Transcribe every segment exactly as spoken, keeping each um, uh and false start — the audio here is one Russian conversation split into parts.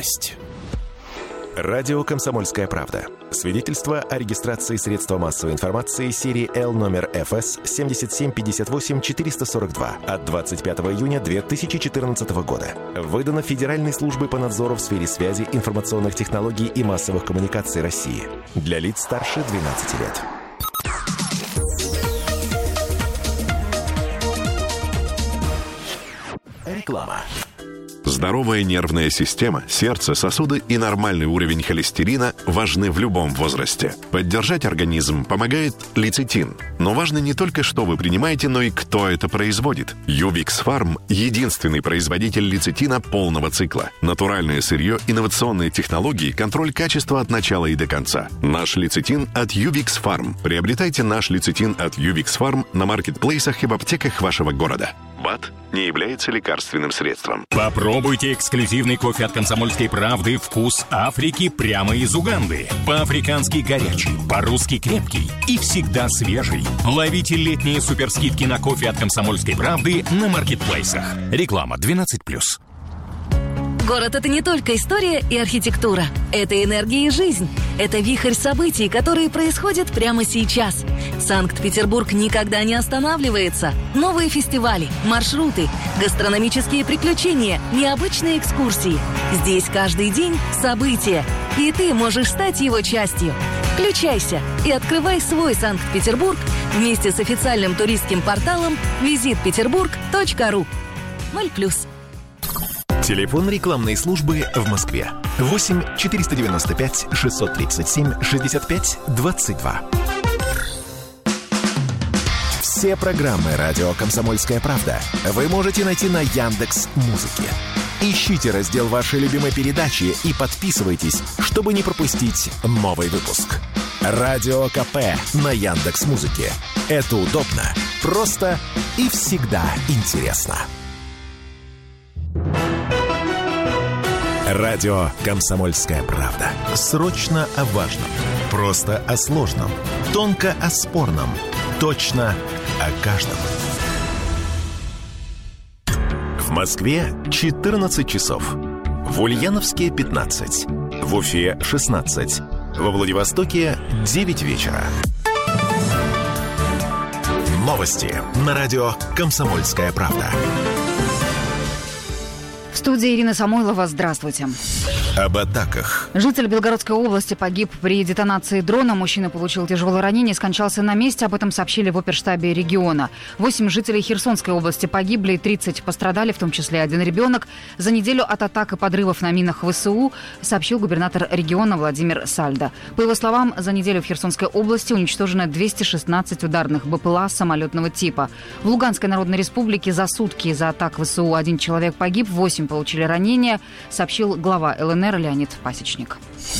уверенность. Радио «Комсомольская правда». Свидетельство о регистрации средства массовой информации серии Л номер эф эс семь семь пять восемь четыре сорок два от двадцать пятого июня две тысячи четырнадцатого года. Выдано Федеральной службой по надзору в сфере связи, информационных технологий и массовых коммуникаций России. Для лиц старше двенадцати лет. Реклама. Здоровая нервная система, сердце, сосуды и нормальный уровень холестерина важны в любом возрасте. Поддержать организм помогает лецитин. Но важно не только, что вы принимаете, но и кто это производит. Ювикс Фарм – единственный производитель лецитина полного цикла. Натуральное сырье, инновационные технологии, контроль качества от начала и до конца. Наш лецитин от Ювикс Фарм. Приобретайте наш лецитин от Ювикс Фарм на маркетплейсах и в аптеках вашего города. БАД не является лекарственным средством. Попробуйте эксклюзивный кофе от «Комсомольской правды» «Вкус Африки» прямо из Уганды. По-африкански горячий, по-русски крепкий и всегда свежий. Ловите летние суперскидки на кофе от «Комсомольской правды» на маркетплейсах. Реклама двенадцать плюс. Город — это не только история и архитектура. Это энергия и жизнь. Это вихрь событий, которые происходят прямо сейчас. Санкт-Петербург никогда не останавливается. Новые фестивали, маршруты, гастрономические приключения, необычные экскурсии. Здесь каждый день события. И ты можешь стать его частью. Включайся и открывай свой Санкт-Петербург вместе с официальным туристским порталом визит петербург точка ру. ноль плюс. Телефон рекламной службы в Москве. восемь четыреста девяносто пять шестьсот тридцать семь шестьдесят пять двадцать два. Все программы «Радио Комсомольская правда» вы можете найти на Яндекс.Музыке. Ищите раздел вашей любимой передачи и подписывайтесь, чтобы не пропустить новый выпуск. Радио КП на Яндекс.Музыке. Это удобно, просто и всегда интересно. Радио «Комсомольская правда». Срочно о важном. Просто о сложном. Тонко о спорном. Точно о каждом. В Москве четырнадцать часов. В Ульяновске пятнадцать. В Уфе шестнадцать. Во Владивостоке девять вечера. Новости на радио «Комсомольская правда». В студии Ирина Самойлова. Здравствуйте. Об атаках. Житель Белгородской области погиб при детонации дрона. Мужчина получил тяжелое ранение и скончался на месте. Об этом сообщили в оперштабе региона. Восемь жителей Херсонской области погибли, тридцать пострадали, в том числе один ребенок. За неделю от атак и подрывов на минах ВСУ сообщил губернатор региона Владимир Сальдо. По его словам, за неделю в Херсонской области уничтожено двести шестнадцать ударных БПЛА самолетного типа. В Луганской Народной Республике за сутки из-за атак ВСУ один человек погиб, восемь получили ранения, сообщил глава ЛНР Леонид Пасечник.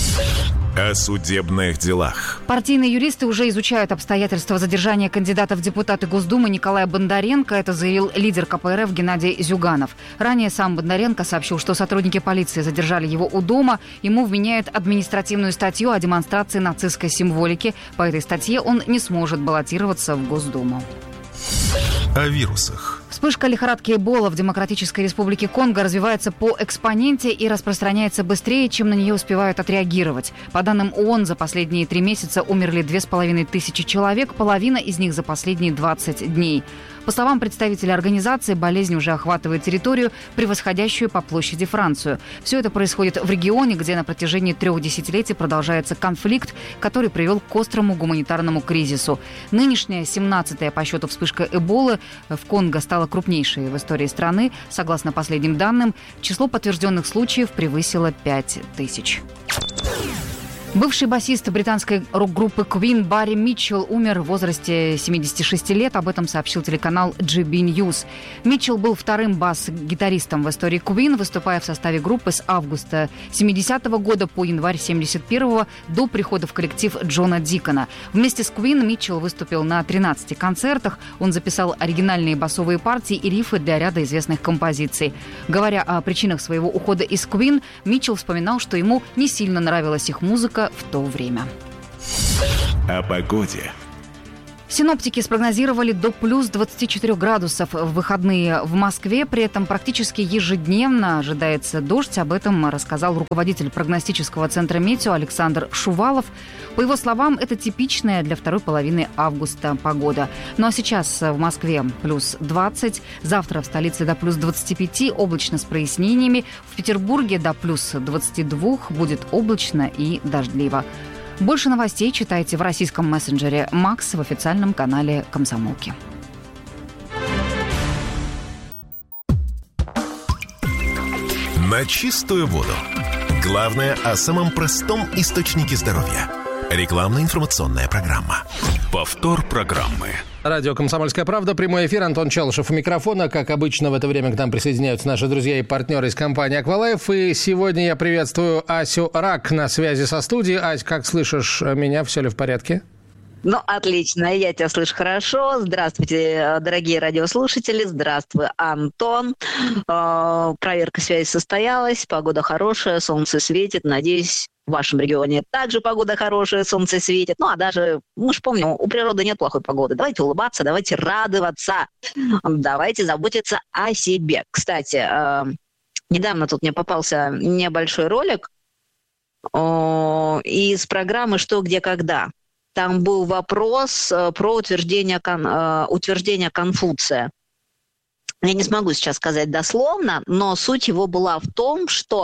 О судебных делах. Партийные юристы уже изучают обстоятельства задержания кандидата в депутаты Госдумы Николая Бондаренко. Это заявил лидер ка пэ эр эф Геннадий Зюганов. Ранее сам Бондаренко сообщил, что сотрудники полиции задержали его у дома. Ему вменяют административную статью о демонстрации нацистской символики. По этой статье он не сможет баллотироваться в Госдуму. О вирусах. Вспышка лихорадки Эбола в Демократической Республике Конго развивается по экспоненте и распространяется быстрее, чем на нее успевают отреагировать. По данным ООН, за последние три месяца умерли две с половиной тысячи человек, половина из них за последние двадцать дней. По словам представителей организации, болезнь уже охватывает территорию, превосходящую по площади Францию. Все это происходит в регионе, где на протяжении трех десятилетий продолжается конфликт, который привел к острому гуманитарному кризису. Нынешняя, семнадцатая по счету вспышка Эболы в Конго стала крупнейшей в истории страны. Согласно последним данным, число подтвержденных случаев превысило пять тысяч. Бывший басист британской рок-группы Queen Барри Митчелл умер в возрасте семидесяти шести лет. Об этом сообщил телеканал джи би News. Митчелл был вторым бас-гитаристом в истории Queen, выступая в составе группы с августа семидесятого года по январь семьдесят первого до прихода в коллектив Джона Дикона. Вместе с Queen Митчелл выступил на тринадцати концертах. Он записал оригинальные басовые партии и рифы для ряда известных композиций. Говоря о причинах своего ухода из Queen, Митчелл вспоминал, что ему не сильно нравилась их музыка в то время. О погоде. Синоптики спрогнозировали до плюс двадцати четырёх градусов в выходные в Москве. При этом практически ежедневно ожидается дождь. Об этом рассказал руководитель прогностического центра «Метео» Александр Шувалов. По его словам, это типичная для второй половины августа погода. Ну а сейчас в Москве плюс двадцать, завтра в столице до плюс двадцати пяти, облачно с прояснениями. В Петербурге до плюс двадцати двух, будет облачно и дождливо. Больше новостей читайте в российском мессенджере «Макс» в официальном канале «Комсомолки». На чистую воду. Главное о самом простом источнике здоровья. Рекламно-информационная программа. Повтор программы. Радио «Комсомольская правда», прямой эфир, Антон Челышев у микрофона. Как обычно, в это время к нам присоединяются наши друзья и партнеры из компании «Аквалайф». И сегодня я приветствую Асю Рак на связи со студией. Ась, как слышишь меня? Все ли в порядке? Ну, отлично, я тебя слышу хорошо. Здравствуйте, дорогие радиослушатели. Здравствуй, Антон. Э, проверка связи состоялась, погода хорошая, солнце светит. Надеюсь, в вашем регионе также погода хорошая, солнце светит. Ну, а даже, мы же помним, у природы нет плохой погоды. Давайте улыбаться, давайте радоваться, давайте заботиться о себе. Кстати, э, недавно тут мне попался небольшой ролик э, из программы «Что, где, когда». Там был вопрос про утверждение, утверждение Конфуция. Я не смогу сейчас сказать дословно, но суть его была в том, что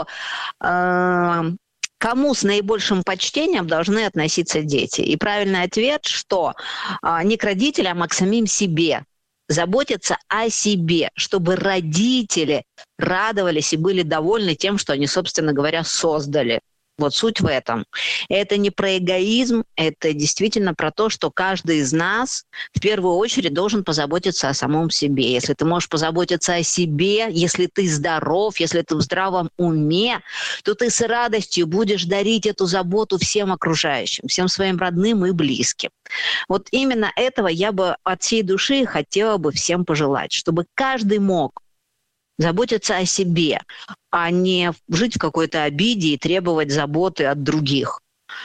э, кому с наибольшим почтением должны относиться дети. И правильный ответ, что э, не к родителям, а к самим себе. Заботиться о себе, чтобы родители радовались и были довольны тем, что они, собственно говоря, создали. Вот суть в этом. Это не про эгоизм, это действительно про то, что каждый из нас в первую очередь должен позаботиться о самом себе. Если ты можешь позаботиться о себе, если ты здоров, если ты в здравом уме, то ты с радостью будешь дарить эту заботу всем окружающим, всем своим родным и близким. Вот именно этого я бы от всей души хотела бы всем пожелать, чтобы каждый мог заботиться о себе, а не жить в какой-то обиде и требовать заботы от других.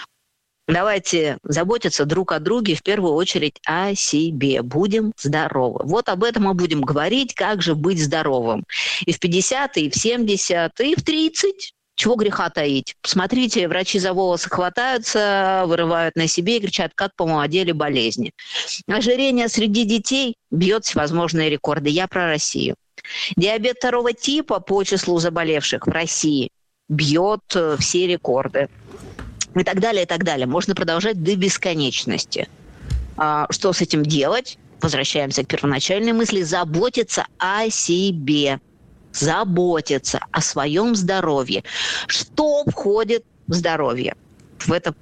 Давайте заботиться друг о друге, в первую очередь о себе. Будем здоровы. Вот об этом мы будем говорить, как же быть здоровым. И в пятьдесят, и в семьдесят, и в тридцать. Чего греха таить? Посмотрите, врачи за волосы хватаются, вырывают на себе и кричат, как помолодели болезни. Ожирение среди детей бьет всевозможные рекорды. Я про Россию. Диабет второго типа по числу заболевших в России бьет все рекорды. И так далее, и так далее. Можно продолжать до бесконечности. А, что с этим делать? Возвращаемся к первоначальной мысли. Заботиться о себе. Заботиться о своем здоровье. Что входит в здоровье? В это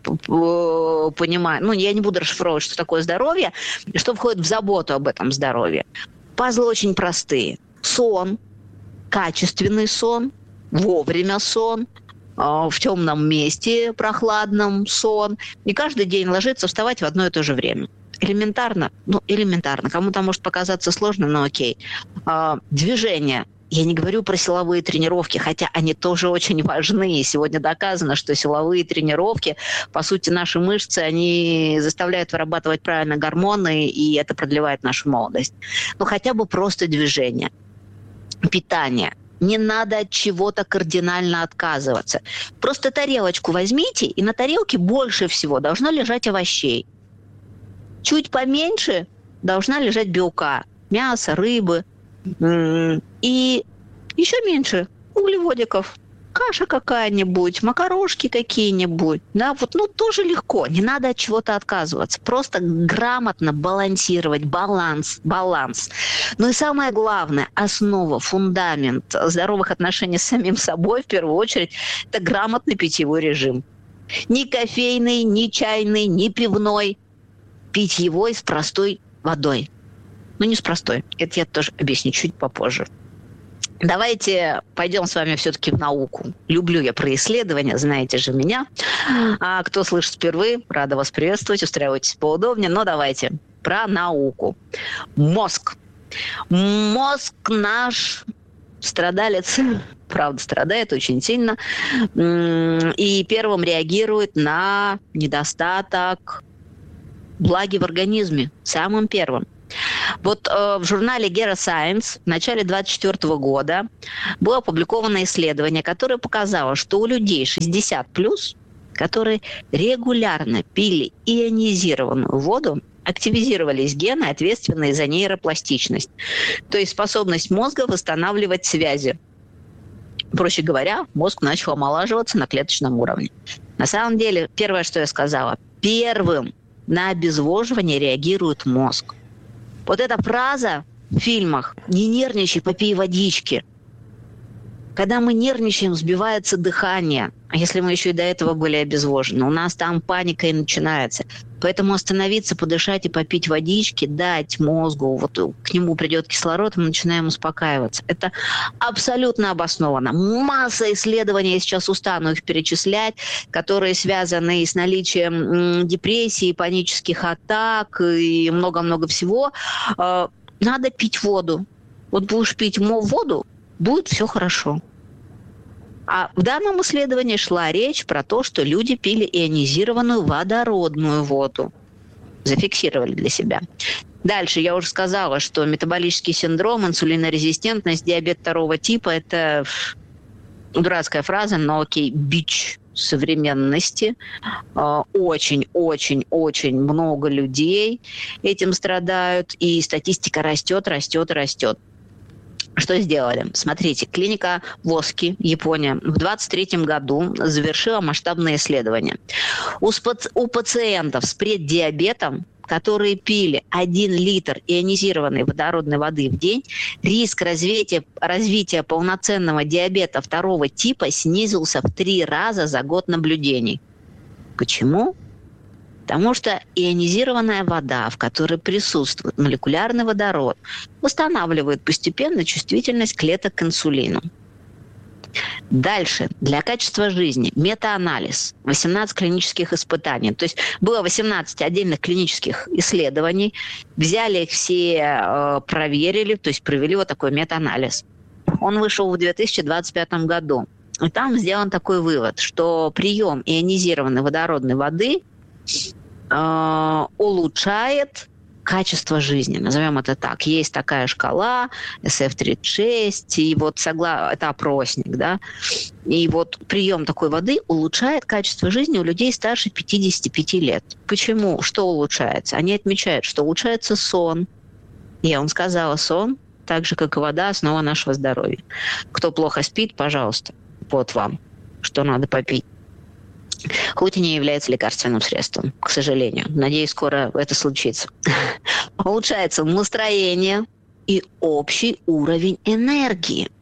понимаю. Ну, я не буду расшифровывать, что такое здоровье. Что входит в заботу об этом здоровье? Пазлы очень простые. Сон, качественный сон, вовремя сон, в темном месте прохладном сон. Не каждый день ложиться, вставать в одно и то же время. Элементарно? Ну, элементарно. Кому-то может показаться сложно, но окей. Движение. Я не говорю про силовые тренировки, хотя они тоже очень важны. И сегодня доказано, что силовые тренировки, по сути, наши мышцы, они заставляют вырабатывать правильно гормоны, и это продлевает нашу молодость. Но хотя бы просто движение. Питание. Не надо от чего-то кардинально отказываться. Просто тарелочку возьмите, и на тарелке больше всего должно лежать овощей. Чуть поменьше должна лежать белка. Мясо, рыбы. И еще меньше углеводиков. Каша какая-нибудь, макарошки какие-нибудь. Да, вот, ну, тоже легко. Не надо от чего-то отказываться. Просто грамотно балансировать. Баланс, баланс. Ну и самое главное, основа, фундамент здоровых отношений с самим собой, в первую очередь, это грамотный питьевой режим. Ни кофейный, ни чайный, ни пивной. Питьевой с простой водой. Ну, не с простой. Это я тоже объясню чуть попозже. Давайте пойдем с вами все-таки в науку. Люблю я про исследования, знаете же меня. А кто слышит впервые, рада вас приветствовать, устраивайтесь поудобнее. Но давайте про науку. Мозг. Мозг наш страдалец, правда, страдает очень сильно. И первым реагирует на недостаток благи в организме, самым первым. Вот э, в журнале Geroscience в начале двадцать четвёртого года было опубликовано исследование, которое показало, что у людей шестьдесят плюс, которые регулярно пили ионизированную воду, активизировались гены, ответственные за нейропластичность, то есть способность мозга восстанавливать связи. Проще говоря, мозг начал омолаживаться на клеточном уровне. На самом деле, первое, что я сказала, первым на обезвоживание реагирует мозг. Вот эта фраза в фильмах «не нервничай, попей водички». Когда мы нервничаем, сбивается дыхание. А если мы еще и до этого были обезвожены, у нас там паника и начинается. Поэтому остановиться, подышать и попить водички, дать мозгу, вот к нему придет кислород, мы начинаем успокаиваться. Это абсолютно обосновано. Масса исследований, я сейчас устану их перечислять, которые связаны с наличием депрессии, панических атак и много-много всего. Надо пить воду. Вот будешь пить воду, будет все хорошо. А в данном исследовании шла речь про то, что люди пили ионизированную водородную воду. Зафиксировали для себя. Дальше я уже сказала, что метаболический синдром, инсулинорезистентность, диабет второго типа – это дурацкая фраза, но окей, бич современности. Очень-очень-очень много людей этим страдают, и статистика растет, растет, растет. Что сделали? Смотрите, клиника Воски, Япония, в двадцать третьем году завершила масштабное исследование. У, спаци- у пациентов с преддиабетом, которые пили один литр ионизированной водородной воды в день, риск развития, развития полноценного диабета второго типа снизился в три раза за год наблюдений. Почему? Потому что ионизированная вода, в которой присутствует молекулярный водород, восстанавливает постепенно чувствительность клеток к инсулину. Дальше. Для качества жизни метаанализ. восемнадцать клинических испытаний. То есть было восемнадцать отдельных клинических исследований. Взяли их все, проверили, то есть провели вот такой метаанализ. Он вышел в две тысячи двадцать пятом году. И там сделан такой вывод, что прием ионизированной водородной воды улучшает качество жизни, назовем это так. Есть такая шкала эс эф тридцать шесть, и вот согла... это опросник, да, и вот прием такой воды улучшает качество жизни у людей старше пятидесяти пяти лет. Почему? Что улучшается? Они отмечают, что улучшается сон. Я вам сказала, сон, так же, как и вода, основа нашего здоровья. Кто плохо спит, пожалуйста, вот вам, что надо попить. Хоть и не является лекарственным средством, к сожалению. Надеюсь, скоро это случится. Улучшается настроение и общий уровень энергии.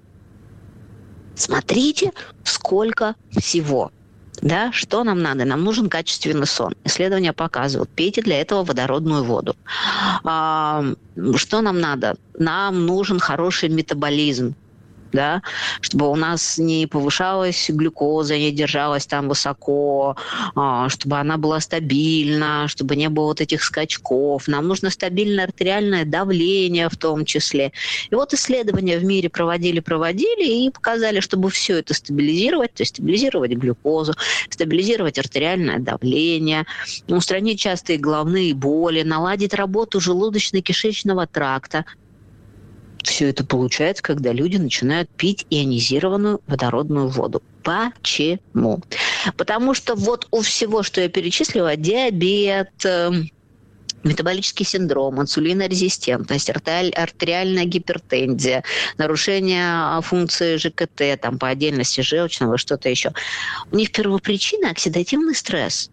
Смотрите, сколько всего. Да, что нам надо? Нам нужен качественный сон. Исследования показывают, пейте для этого водородную воду. А, что нам надо? Нам нужен хороший метаболизм. Да, чтобы у нас не повышалась глюкоза, не держалась там высоко, чтобы она была стабильна, чтобы не было вот этих скачков. Нам нужно стабильное артериальное давление в том числе. И вот исследования в мире проводили, проводили и показали, чтобы все это стабилизировать, то есть стабилизировать глюкозу, стабилизировать артериальное давление, устранить частые головные боли, наладить работу желудочно-кишечного тракта. Все это получается, когда люди начинают пить ионизированную водородную воду. Почему? Потому что вот у всего, что я перечислила, диабет, метаболический синдром, инсулинорезистентность, артериальная гипертензия, нарушение функции жэ ка тэ, там по отдельности желчного, что-то еще. У них первопричина – оксидативный стресс.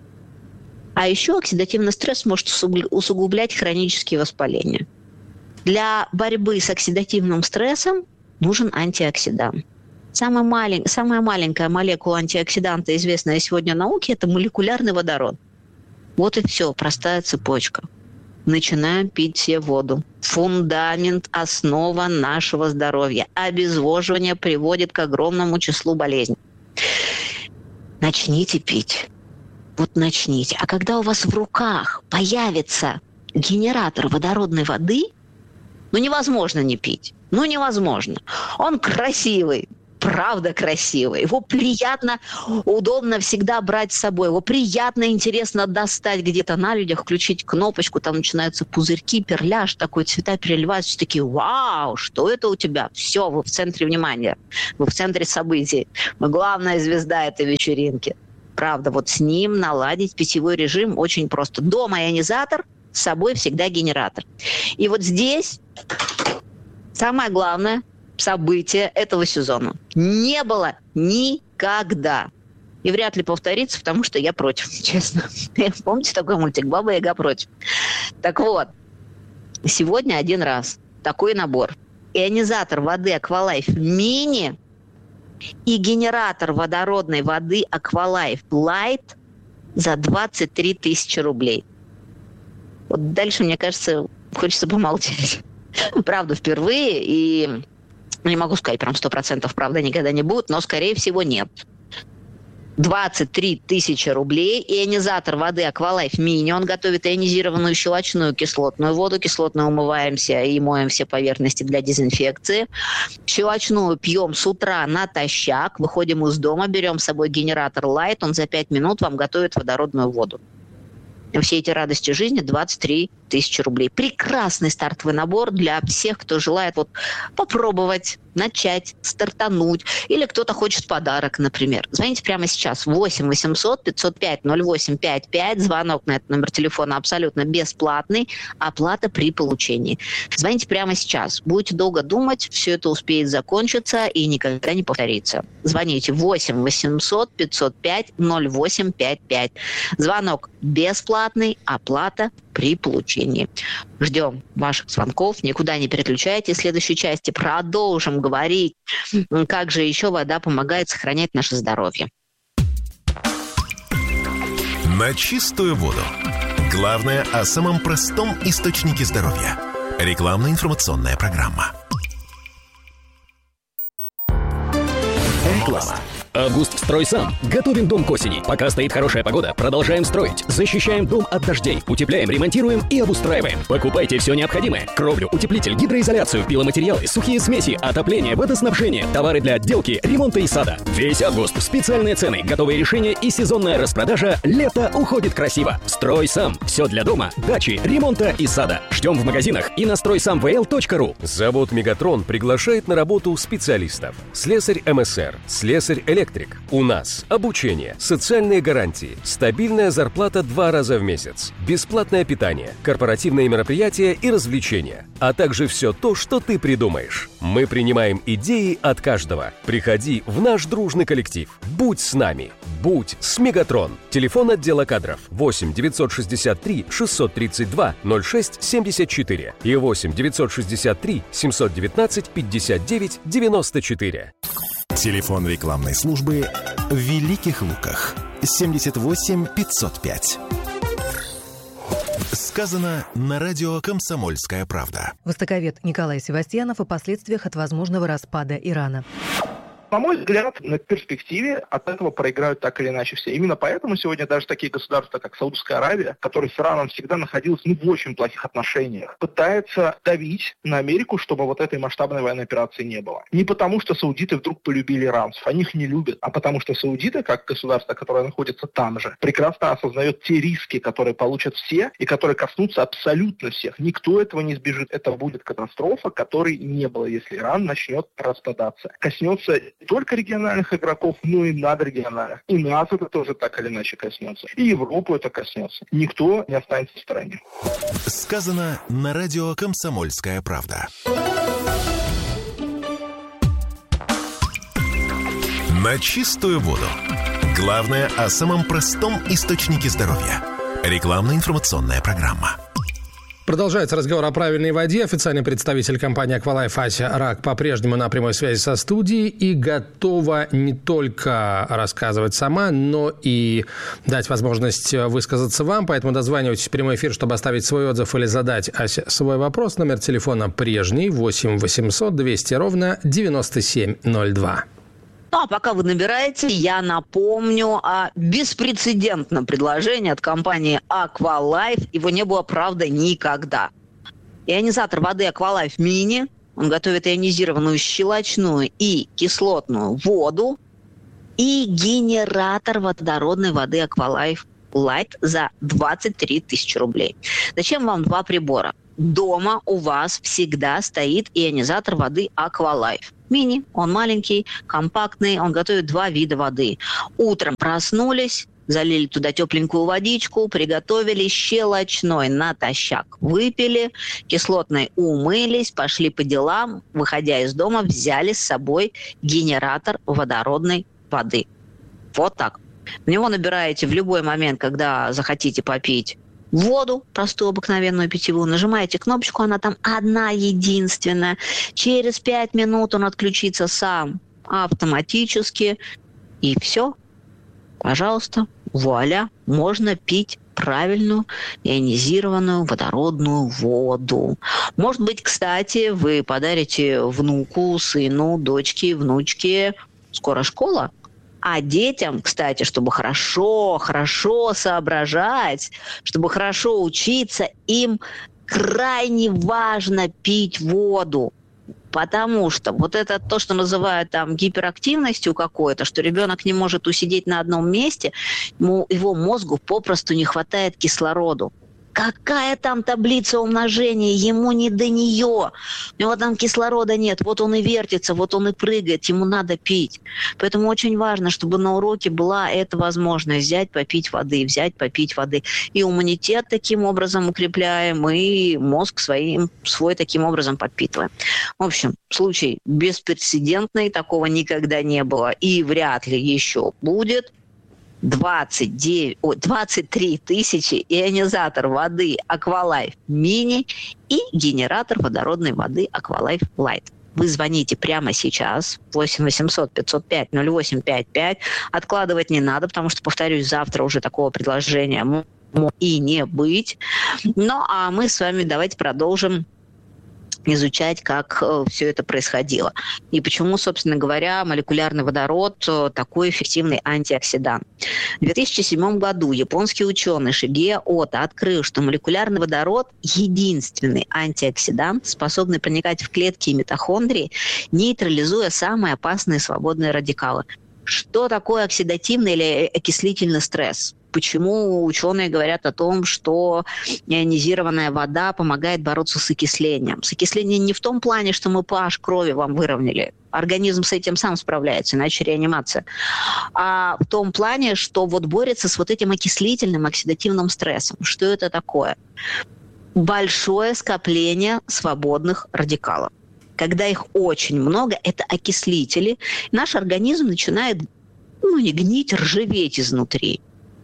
А еще оксидативный стресс может усугублять хронические воспаления. Для борьбы с оксидативным стрессом нужен антиоксидант. Самая, малень... Самая маленькая молекула антиоксиданта, известная сегодня науке, это молекулярный водород. Вот и все, простая цепочка. Начинаем пить все воду. Фундамент, основа нашего здоровья. Обезвоживание приводит к огромному числу болезней. Начните пить. Вот начните. А когда у вас в руках появится генератор водородной воды, ну невозможно не пить. Ну невозможно. Он красивый. правда красивый. Его приятно, удобно всегда брать с собой. Его приятно, интересно достать где-то на людях, включить кнопочку, там начинаются пузырьки, перляж такой, цвета переливаются, такие, вау, что это у тебя? Все, вы в центре внимания, вы в центре событий. Вы главная звезда этой вечеринки. Правда, вот с ним наладить питьевой режим очень просто. Дома ионизатор, с собой всегда генератор. И вот здесь самое главное событие этого сезона. Не было никогда. И вряд ли повторится, потому что я против, честно. Помните такой мультик «Баба Яга против»? Так вот, сегодня один раз такой набор. Ионизатор воды «Аквалайф Мини» и генератор водородной воды «Аквалайф Лайт» за двадцать три тысячи рублей. Вот дальше, мне кажется, хочется помолчать. Правда, впервые, и не могу сказать, прям сто процентов правда никогда не будет, но, скорее всего, нет. двадцать три тысячи рублей. Ионизатор воды «Аквалайф Мини». Он готовит ионизированную щелочную кислотную воду. Кислотную умываемся и моем все поверхности для дезинфекции. Щелочную пьем с утра натощак. Выходим из дома, берем с собой генератор «Лайт». Он за пять минут вам готовит водородную воду. Все эти радости жизни двадцать три тысячи рублей. Прекрасный стартовый набор для всех, кто желает вот попробовать, начать, стартануть. Или кто-то хочет подарок, например. Звоните прямо сейчас. восемь восемьсот пятьсот пять ноль восемь пятьдесят пять. Звонок на этот номер телефона абсолютно бесплатный. Оплата при получении. Звоните прямо сейчас. Будете долго думать, все это успеет закончиться и никогда не повторится. Звоните восемь восемьсот пятьсот пять ноль восемь пятьдесят пять. Звонок бесплатный, оплата при получении. Ждем ваших звонков, никуда не переключайтесь. В следующей части продолжим говорить, как же еще вода помогает сохранять наше здоровье. На чистую воду. Главное о самом простом источнике здоровья. Рекламно-информационная программа. Реклама. Август «Строй сам». Готовим дом к осени. Пока стоит хорошая погода, продолжаем строить. Защищаем дом от дождей. Утепляем, ремонтируем и обустраиваем. Покупайте все необходимое. Кровлю, утеплитель, гидроизоляцию, пиломатериалы, сухие смеси, отопление, водоснабжение, товары для отделки, ремонта и сада. Весь август. Специальные цены, готовые решения и сезонная распродажа. Лето уходит красиво. «Строй сам». Все для дома, дачи, ремонта и сада. Ждем в магазинах и на строй сам вэ эл точка ру. Завод «Мегатрон» приглашает на работу специалистов. Слесарь эм эс эр, слесарь электрик. У нас обучение, социальные гарантии, стабильная зарплата два раза в месяц, бесплатное питание, корпоративные мероприятия и развлечения, а также все то, что ты придумаешь. Мы принимаем идеи от каждого. Приходи в наш дружный коллектив. Будь с нами. Будь с Мегатрон. Телефон отдела кадров восемь девятьсот шестьдесят три шестьсот тридцать два ноль шесть семьдесят четыре и восемь девятьсот шестьдесят три семьсот девятнадцать пятьдесят девять девяносто четыре. Телефон рекламной службы в Великих Луках. семьдесят восемь пятьсот пять. Сказано на радио «Комсомольская правда». Востоковед Николай Севастьянов о последствиях от возможного распада Ирана. На мой взгляд, на перспективе от этого проиграют так или иначе все. Именно поэтому сегодня даже такие государства, как Саудовская Аравия, которая с Ираном всегда находилась ну, в очень плохих отношениях, пытается давить на Америку, чтобы вот этой масштабной военной операции не было. Не потому, что саудиты вдруг полюбили иранцев, они их не любят, а потому что саудиты, как государство, которое находится там же, прекрасно осознает те риски, которые получат все и которые коснутся абсолютно всех. Никто этого не избежит. Это будет катастрофа, которой не было, если Иран начнет распадаться. Коснется не только региональных игроков, но и надрегиональных. И нас это тоже так или иначе коснется. И Европу это коснется. Никто не останется в стороне. Сказано на радио «Комсомольская правда». На чистую воду. Главное о самом простом источнике здоровья. Рекламно-информационная программа. Продолжается разговор о правильной воде. Официальный представитель компании «Аквалайф» Ася Рак по-прежнему на прямой связи со студией и готова не только рассказывать сама, но и дать возможность высказаться вам. Поэтому дозванивайтесь в прямой эфир, чтобы оставить свой отзыв или задать Асе свой вопрос. Номер телефона прежний восемь восемьсот двести ровно девяносто семь ноль два. Ну, а пока вы набираете, я напомню о беспрецедентном предложении от компании «Аквалайф». Его не было, правда, никогда. Ионизатор воды «Аквалайф Мини» Он готовит ионизированную щелочную и кислотную воду и генератор водородной воды Aqualife Light за двадцать три тысячи рублей. Зачем вам два прибора? Дома у вас всегда стоит ионизатор воды Aqualife. Мини, он маленький, компактный, он готовит два вида воды. Утром проснулись, залили туда тепленькую водичку, приготовили щелочной натощак, выпили, кислотной умылись, пошли по делам, выходя из дома, взяли с собой генератор водородной воды. Вот так. В него набираете в любой момент, когда захотите попить воду, простую обыкновенную питьевую, нажимаете кнопочку, она там одна единственная. Через пять минут он отключится сам автоматически, и все. Пожалуйста, вуаля, можно пить правильную ионизированную водородную воду. Может быть, кстати, вы подарите внуку, сыну, дочке, внучке, скоро школа. А детям, кстати, чтобы хорошо, хорошо соображать, чтобы хорошо учиться, им крайне важно пить воду. Потому что вот это то, что называют там гиперактивностью какой-то, что ребенок не может усидеть на одном месте, ему, его мозгу попросту не хватает кислороду. Какая там таблица умножения? Ему не до нее. У него там кислорода нет. Вот он и вертится, вот он и прыгает. Ему надо пить. Поэтому очень важно, чтобы на уроке была эта возможность взять, попить воды, взять, попить воды. И иммунитет таким образом укрепляем, и мозг своим, свой таким образом подпитываем. В общем, случай беспрецедентный. Такого никогда не было и вряд ли еще будет. двадцать девять, ой, двадцать три тысячи ионизатор воды Aqualife Mini и генератор водородной воды Aqualife Light. Вы звоните прямо сейчас, восемь восемьсот пятьсот пять ноль восемь пять пять. Откладывать не надо, потому что, повторюсь, завтра уже такого предложения может и не быть. Ну, а мы с вами давайте продолжим изучать, как э, все это происходило. И почему, собственно говоря, молекулярный водород э, такой эффективный антиоксидант. В две тысячи седьмом году японский ученый Шигео Ото открыл, что молекулярный водород – единственный антиоксидант, способный проникать в клетки и митохондрии, нейтрализуя самые опасные свободные радикалы. Что такое оксидативный или окислительный стресс? Почему ученые говорят о том, что ионизированная вода помогает бороться с окислением? С окислением не в том плане, что мы pH крови вам выровняли. Организм с этим сам справляется, иначе реанимация. А в том плане, что вот борется с вот этим окислительным, оксидативным стрессом. Что это такое? Большое скопление свободных радикалов. Когда их очень много, это окислители, наш организм начинает, ну, не гнить, ржаветь изнутри.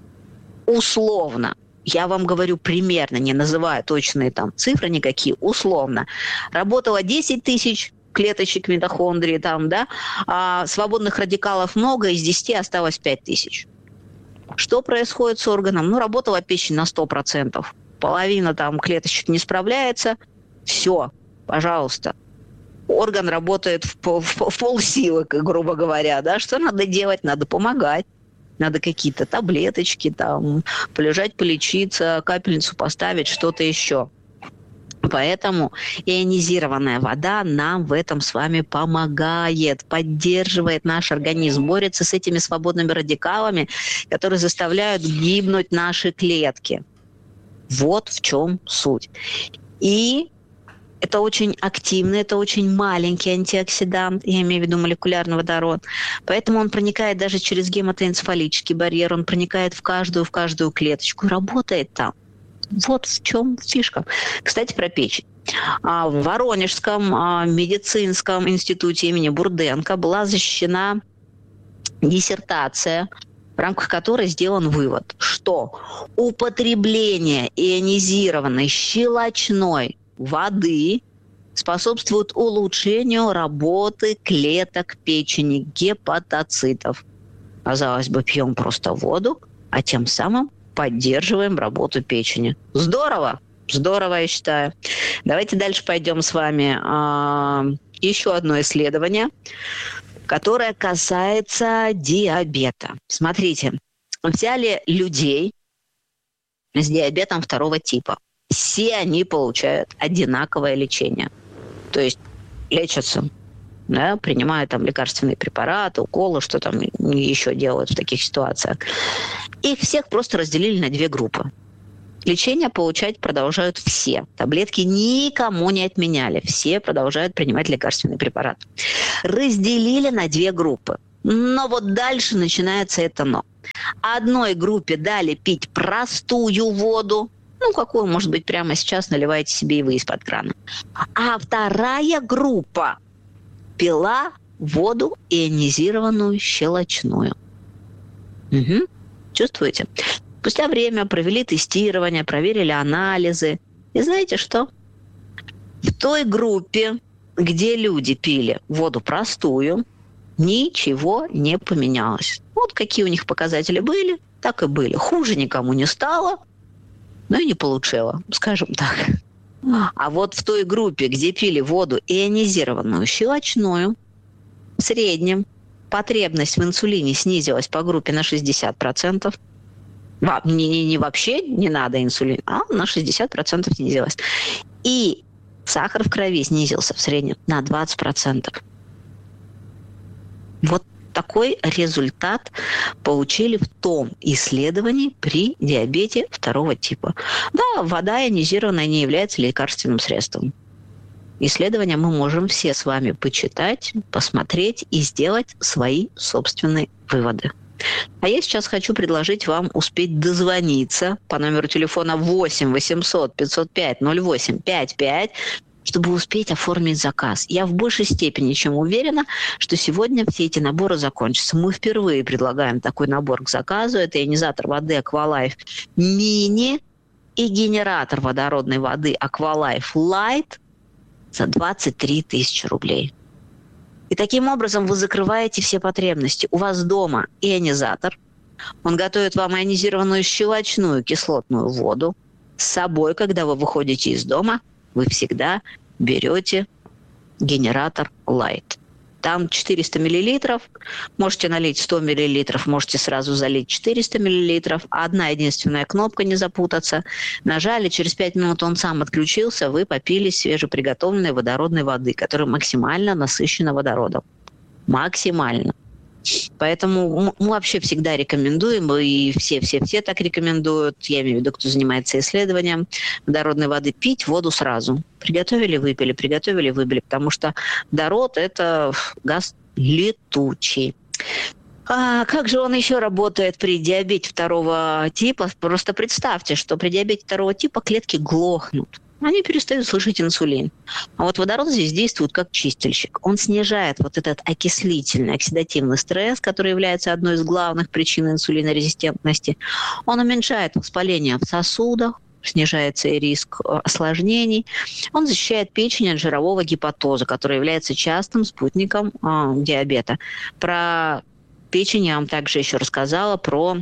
Условно, я вам говорю примерно, не называю точные там цифры никакие, условно, работало десять тысяч клеточек митохондрии, там, да, а свободных радикалов много, из десяти осталось пять тысяч. Что происходит с органом? Ну, работала печень на сто процентов, половина там клеточек не справляется, все, пожалуйста. Орган работает в, пол, в, в полсилы, грубо говоря, да, что надо делать? Надо помогать. Надо какие-то таблеточки, там, полежать, полечиться, капельницу поставить, что-то еще. Поэтому ионизированная вода нам в этом с вами помогает, поддерживает наш организм, борется с этими свободными радикалами, которые заставляют гибнуть наши клетки. Вот в чем суть. И это очень активный, это очень маленький антиоксидант, я имею в виду молекулярный водород. Поэтому он проникает даже через гематоэнцефалический барьер, он проникает в каждую, в каждую клеточку и работает там. Вот в чем фишка. Кстати, про печень. В Воронежском медицинском институте имени Бурденко была защищена диссертация, в рамках которой сделан вывод, что употребление ионизированной щелочной воды способствует улучшению работы клеток печени, гепатоцитов. Казалось бы, пьем просто воду, а тем самым поддерживаем работу печени. Здорово! Здорово, я считаю. Давайте дальше пойдем с вами. Еще одно исследование, которое касается диабета. Смотрите, взяли людей с диабетом второго типа. Все они получают одинаковое лечение. То есть лечатся, да, принимают там лекарственные препараты, уколы, что там еще делают в таких ситуациях. Их всех просто разделили на две группы. Лечение получать продолжают все. Таблетки никому не отменяли. Все продолжают принимать лекарственный препарат. Разделили на две группы. Но вот дальше начинается это но. Одной группе дали пить простую воду. Ну, какую, может быть, прямо сейчас наливаете себе и вы из-под крана. А вторая группа пила воду ионизированную щелочную. Угу. Чувствуете? Спустя время провели тестирование, проверили анализы. И знаете что? В той группе, где люди пили воду простую, ничего не поменялось. Вот какие у них показатели были, так и были. Хуже никому не стало, но и не получило, скажем так. А вот в той группе, где пили воду ионизированную щелочную, в среднем потребность в инсулине снизилась по группе на шестьдесят процентов. Не, не, не вообще не надо инсулин, а на шестьдесят процентов снизилась. И сахар в крови снизился в среднем на двадцать процентов. Вот такой результат получили в том исследовании при диабете второго типа. Да, вода ионизированная не является лекарственным средством. Исследования мы можем все с вами почитать, посмотреть и сделать свои собственные выводы. А я сейчас хочу предложить вам успеть дозвониться по номеру телефона восемь восемьсот пятьсот пять ноль восемь пять пять, чтобы успеть оформить заказ. Я в большей степени, чем уверена, что сегодня все эти наборы закончатся. Мы впервые предлагаем такой набор к заказу. Это ионизатор воды Aqualife Mini и генератор водородной воды Aqualife Light за двадцать три тысячи рублей. И таким образом вы закрываете все потребности. У вас дома ионизатор. Он готовит вам ионизированную щелочную кислотную воду. С собой, когда вы выходите из дома, вы всегда берете генератор Light. Там четыреста миллилитров. Можете налить сто миллилитров, можете сразу залить четыреста миллилитров. Одна единственная кнопка, не запутаться. Нажали, через пять минут он сам отключился, вы попили свежеприготовленной водородной воды, которая максимально насыщена водородом. Максимально. Поэтому мы вообще всегда рекомендуем, и все-все-все так рекомендуют, я имею в виду, кто занимается исследованием водородной воды, пить воду сразу. Приготовили, выпили, приготовили, выпили, потому что водород – это газ летучий. А как же он еще работает при диабете второго типа? Просто представьте, что при диабете второго типа клетки глохнут. Они перестают слышать инсулин. А вот водород здесь действует как чистильщик. Он снижает вот этот окислительный, оксидативный стресс, который является одной из главных причин инсулинорезистентности. Он уменьшает воспаление в сосудах, снижается и риск осложнений. Он защищает печень от жирового гепатоза, который является частым спутником э, диабета. Про печень я вам также еще рассказала, про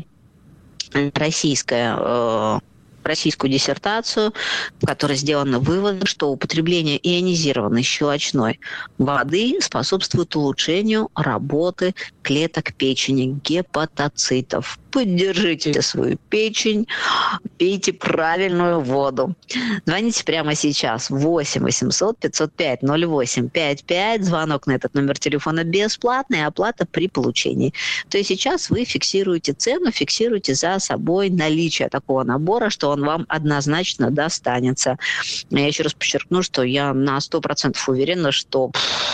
российское э, российскую диссертацию, в которой сделаны выводы, что употребление ионизированной щелочной воды способствует улучшению работы клеток печени, гепатоцитов. Поддержите свою печень, пейте правильную воду. Звоните прямо сейчас восемь восемьсот пятьсот пять ноль восемь пять пять. Звонок на этот номер телефона бесплатный, оплата при получении. То есть сейчас вы фиксируете цену, фиксируете за собой наличие такого набора, что он вам однозначно достанется. Я еще раз подчеркну, что я на сто процентов уверена, что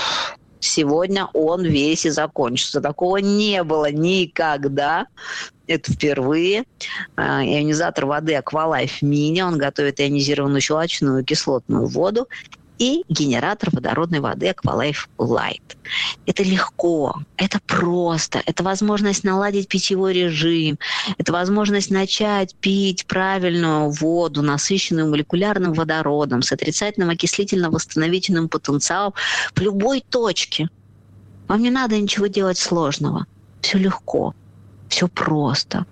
сегодня он весь и закончится. Такого не было никогда. Это впервые. Ионизатор воды Aqualife Mini. Он готовит ионизированную щелочную кислотную воду. И генератор водородной воды Aqualife Light. Это легко, это просто, это возможность наладить питьевой режим, это возможность начать пить правильную воду, насыщенную молекулярным водородом, с отрицательным окислительно-восстановительным потенциалом в любой точке. Вам не надо ничего делать сложного. Все легко, все просто.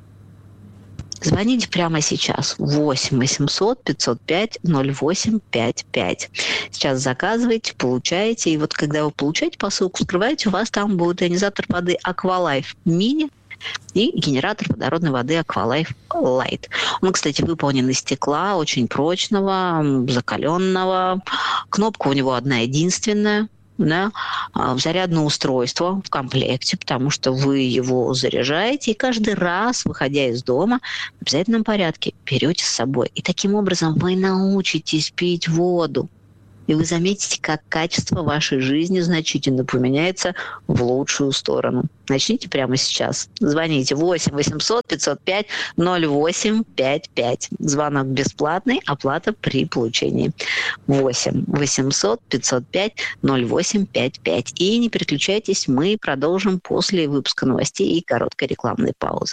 Звоните прямо сейчас восемь восемьсот пятьсот пять ноль восемь пять пять. Сейчас заказывайте, получаете. И вот когда вы получаете посылку, скрываете, у вас там будет ионизатор воды Aqualife Mini и генератор водородной воды Aqualife Light. Он, кстати, выполнен из стекла, очень прочного, закаленного. Кнопка у него одна единственная. да, в зарядное устройство в комплекте, потому что вы его заряжаете, и каждый раз, выходя из дома, в обязательном порядке берете с собой. И таким образом вы научитесь пить воду. И вы заметите, как качество вашей жизни значительно поменяется в лучшую сторону. Начните прямо сейчас. Звоните восемь восемьсот пятьсот пять ноль восемь пять пять. Звонок бесплатный, оплата при получении. восемь восемьсот пятьсот пять ноль восемь пять пять. И не переключайтесь, мы продолжим после выпуска новостей и короткой рекламной паузы.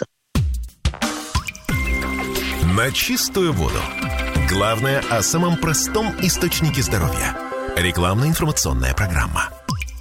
На чистую воду. Главное о самом простом источнике здоровья. Рекламно-информационная программа.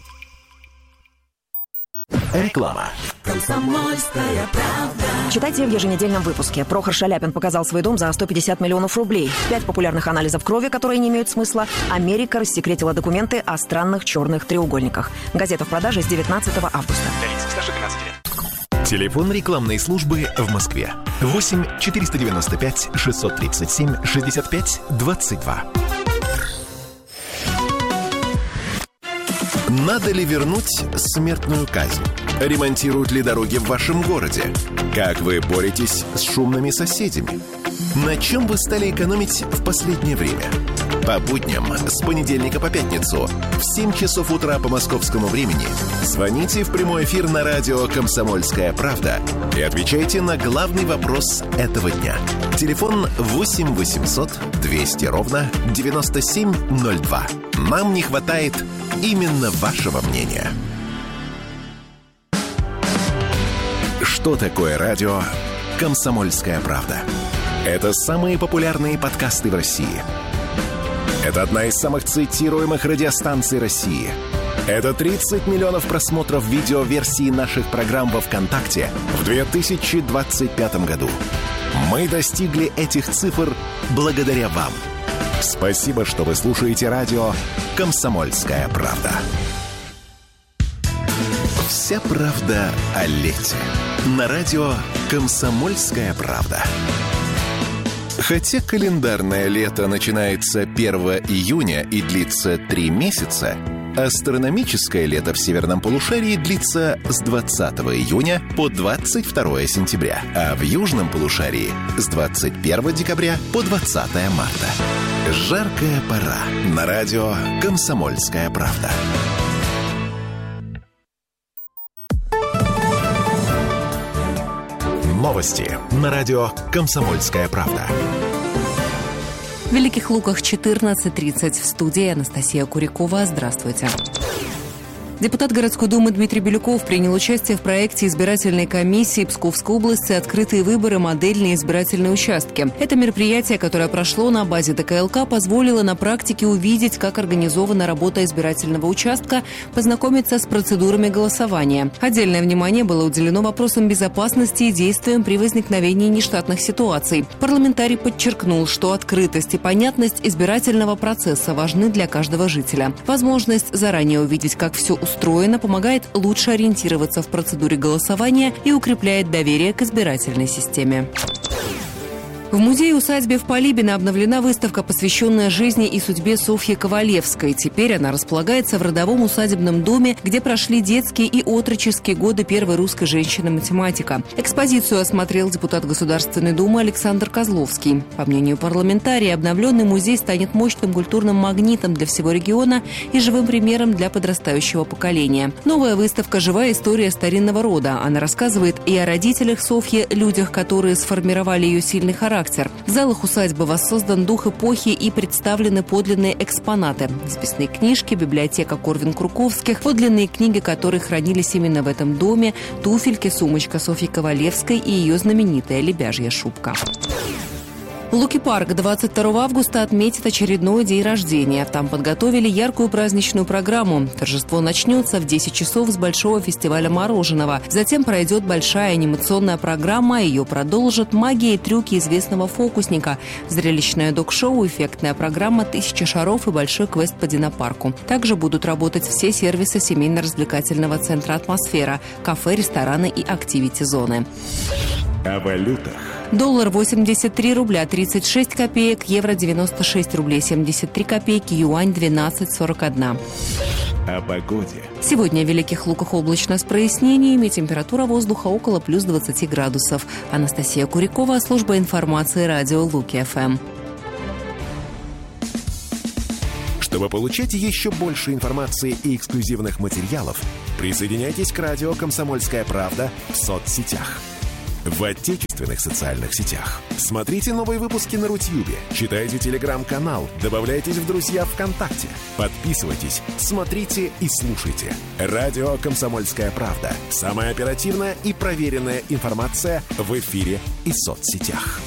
Реклама. Комсомольская правда. Читайте в еженедельном выпуске. Прохор Шаляпин показал свой дом за сто пятьдесят миллионов рублей. Пять популярных анализов крови, которые не имеют смысла. Америка рассекретила документы о странных черных треугольниках. Газета в продаже с девятнадцатого августа. Телефон рекламной службы в Москве. восемь четыреста девяносто пять шестьсот тридцать семь шестьдесят пять двадцать два. Надо ли вернуть смертную казнь? Ремонтируют ли дороги в вашем городе? Как вы боретесь с шумными соседями? На чем вы стали экономить в последнее время? По будням с понедельника по пятницу в семь часов утра по московскому времени звоните в прямой эфир на радио «Комсомольская правда» и отвечайте на главный вопрос этого дня. Телефон восемь восемьсот двести ровно девяносто семь ноль два. Нам не хватает именно вашего мнения. Что такое радио «Комсомольская правда»? Это самые популярные подкасты в России. Это одна из самых цитируемых радиостанций России. Это тридцать миллионов просмотров видеоверсии наших программ во ВКонтакте в две тысячи двадцать пятом году. Мы достигли этих цифр благодаря вам. Спасибо, что вы слушаете радио «Комсомольская правда». Вся правда о лете. На радио «Комсомольская правда». Хотя календарное лето начинается первого июня и длится три месяца, астрономическое лето в северном полушарии длится с двадцатого июня по двадцать второе сентября, а в южном полушарии с двадцать первого декабря по двадцатое марта. Жаркая пора. На радио «Комсомольская правда». Новости на радио «Комсомольская правда». В Великих Луках четырнадцать тридцать. В студии Анастасия Курякова. Здравствуйте. Депутат городской думы Дмитрий Белюков принял участие в проекте избирательной комиссии Псковской области «Открытые выборы. Модельные избирательные участки». Это мероприятие, которое прошло на базе ДКЛК, позволило на практике увидеть, как организована работа избирательного участка, познакомиться с процедурами голосования. Отдельное внимание было уделено вопросам безопасности и действиям при возникновении нештатных ситуаций. Парламентарий подчеркнул, что открытость и понятность избирательного процесса важны для каждого жителя. Возможность заранее увидеть, как все устроено, помогает лучше ориентироваться в процедуре голосования и укрепляет доверие к избирательной системе. В музее-усадьбе в Полибино обновлена выставка, посвященная жизни и судьбе Софьи Ковалевской. Теперь она располагается в родовом усадебном доме, где прошли детские и отроческие годы первой русской женщины-математика. Экспозицию осмотрел депутат Государственной Думы Александр Козловский. По мнению парламентария, обновленный музей станет мощным культурным магнитом для всего региона и живым примером для подрастающего поколения. Новая выставка – живая история старинного рода. Она рассказывает и о родителях Софьи, людях, которые сформировали ее сильный характер. В залах усадьбы воссоздан дух эпохи и представлены подлинные экспонаты. Записные книжки, библиотека Корвин-Круковских, подлинные книги, которые хранились именно в этом доме, туфельки, сумочка Софьи Ковалевской и ее знаменитая лебяжья шубка. Луки-парк двадцать второго августа отметит очередной день рождения. Там подготовили яркую праздничную программу. Торжество начнется в десять часов с большого фестиваля мороженого. Затем пройдет большая анимационная программа. Ее продолжат магия и трюки известного фокусника, зрелищное док-шоу, эффектная программа «Тысяча шаров» и большой квест по динопарку. Также будут работать все сервисы семейно-развлекательного центра «Атмосфера», кафе, рестораны и активити-зоны. О валютах. Доллар восемьдесят три рубля тридцать шесть копеек, евро девяносто шесть рублей семьдесят три копейки, юань двенадцать сорок один. О погоде. Сегодня в Великих Луках облачно с прояснениями, температура воздуха около плюс двадцати градусов. Анастасия Курикова, служба информации радио Луки-ФМ. Чтобы получать еще больше информации и эксклюзивных материалов, присоединяйтесь к радио «Комсомольская правда» в соцсетях. В отечественных социальных сетях. Смотрите новые выпуски на Рутьюбе, читайте телеграм-канал, добавляйтесь в друзья ВКонтакте, подписывайтесь, смотрите и слушайте. Радио «Комсомольская правда». Самая оперативная и проверенная информация в эфире и соцсетях.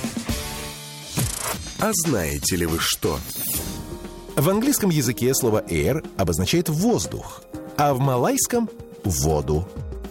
А знаете ли вы что? В английском языке слово air обозначает воздух, а в малайском – воду.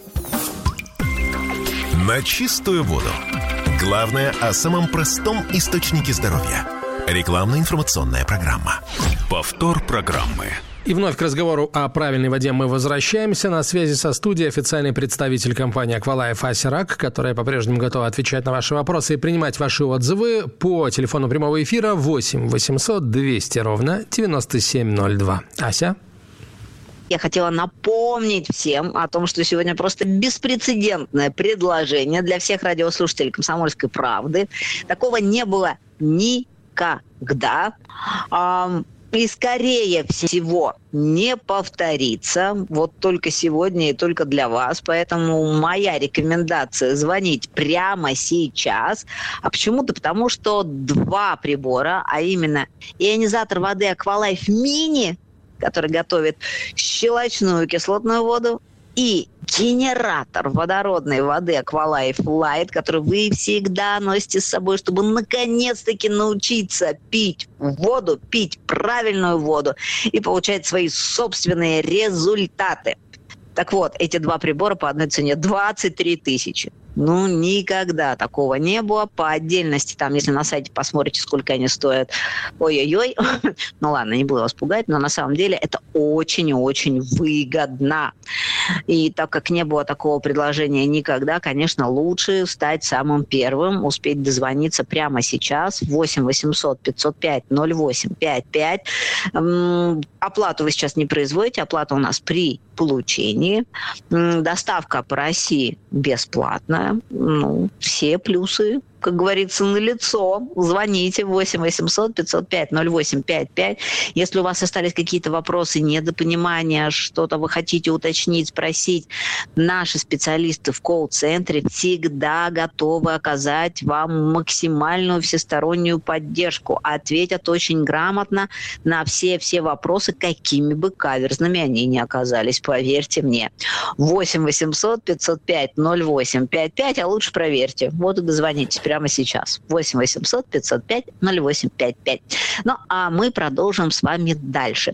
На чистую воду. Главное о самом простом источнике здоровья. Рекламно-информационная программа. Повтор программы. И вновь к разговору о правильной воде мы возвращаемся. На связи со студией официальный представитель компании «Аквалайф» Ася Рак, которая по-прежнему готова отвечать на ваши вопросы и принимать ваши отзывы по телефону прямого эфира восемь восемьсот двести ровно девяносто семь ноль два. Ася? Я хотела напомнить всем о том, что сегодня просто беспрецедентное предложение для всех радиослушателей «Комсомольской правды». Такого не было никогда. И, скорее всего, не повторится. Вот только сегодня и только для вас. Поэтому моя рекомендация – звонить прямо сейчас. А почему-то потому, что два прибора, а именно ионизатор воды «Аквалайф Мини», который готовит щелочную кислотную воду, и генератор водородной воды Aqualife Light, который вы всегда носите с собой, чтобы наконец-таки научиться пить воду, пить правильную воду и получать свои собственные результаты. Так вот, эти два прибора по одной цене двадцать три тысячи. Ну, никогда такого не было. По отдельности, там, если на сайте посмотрите, сколько они стоят, ой-ой-ой. Ну ладно, не буду вас пугать, но на самом деле это очень и очень выгодно. И так как не было такого предложения никогда, конечно, лучше стать самым первым, успеть дозвониться прямо сейчас. восемь восемьсот пятьсот пять ноль восемь пять пять. Оплату вы сейчас не производите, оплата у нас при получении. Доставка по России бесплатная. Ну, все плюсы, как говорится, налицо. Звоните восемь восемьсот пятьсот пять ноль восемь пять пять. Если у вас остались какие-то вопросы, недопонимания, что-то вы хотите уточнить, спросить, наши специалисты в колл-центре всегда готовы оказать вам максимальную всестороннюю поддержку. Ответят очень грамотно на все-все вопросы, какими бы каверзными они ни оказались, поверьте мне. восемь восемьсот пятьсот пять ноль восемь пять пять, а лучше проверьте. Вот и дозвонитесь прямо сейчас. восемь восемьсот пятьсот пять ноль восемь пять пять. Ну, а мы продолжим с вами дальше.